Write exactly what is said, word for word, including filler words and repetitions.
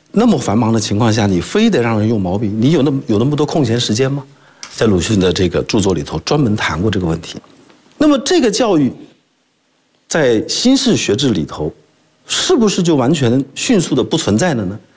那么繁忙的情况下，你非得让人用毛笔，你有那么有那么多空闲时间吗？在鲁迅的这个著作里头专门谈过这个问题。那么这个教育，在新式学制里头，是不是就完全迅速的不存在了呢？